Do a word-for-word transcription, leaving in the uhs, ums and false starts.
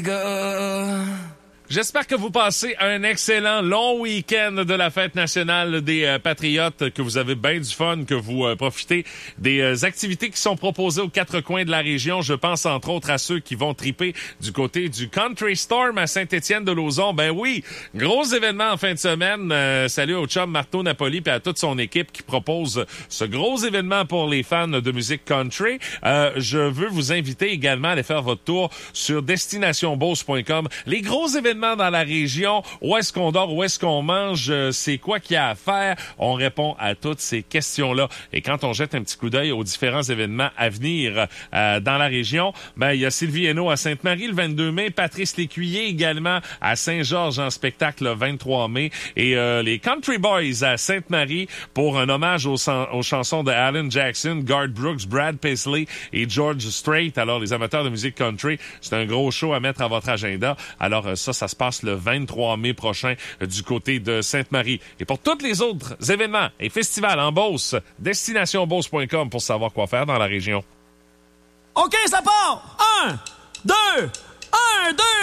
J'espère que vous passez un excellent long week-end de la fête nationale des euh, Patriotes, que vous avez bien du fun, que vous euh, profitez des euh, activités qui sont proposées aux quatre coins de la région. Je pense entre autres à ceux qui vont triper du côté du Country Storm à Saint-Étienne-de-Lauzon. Ben oui, gros événement en fin de semaine. Euh, salut au chum Marteau Napoli et à toute son équipe qui propose ce gros événement pour les fans de musique country. Euh, je veux vous inviter également à aller faire votre tour sur destination beauce point com. Les gros événements dans la région, où est-ce qu'on dort, où est-ce qu'on mange, c'est quoi qu'il y a à faire, on répond à toutes ces questions-là. Et quand on jette un petit coup d'œil aux différents événements à venir euh, dans la région, ben il y a Sylvie Hainaut à Sainte-Marie le vingt-deux mai, Patrice Lécuyer également à Saint-Georges en spectacle le vingt-trois mai, et euh, les Country Boys à Sainte-Marie pour un hommage aux, aux chansons de Alan Jackson, Garth Brooks, Brad Paisley et George Strait. Alors les amateurs de musique country, c'est un gros show à mettre à votre agenda. Alors euh, ça, ça se passe le vingt-trois mai prochain euh, du côté de Sainte-Marie. Et pour tous les autres événements et festivals en Beauce, destination beauce point com pour savoir quoi faire dans la région. OK, ça part! Un, deux, un, deux!